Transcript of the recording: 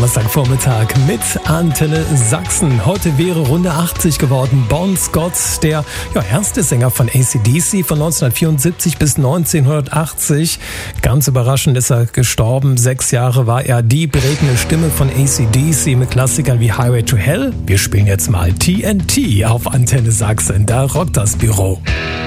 Samstagvormittag mit Antenne Sachsen. Heute wäre Runde 80 geworden. Bon Scott, der erste Sänger von AC/DC von 1974 bis 1980. Ganz überraschend ist er gestorben. 6 Jahre war er die prägende Stimme von AC/DC mit Klassikern wie Highway to Hell. Wir spielen jetzt mal TNT auf Antenne Sachsen. Da rockt das Büro.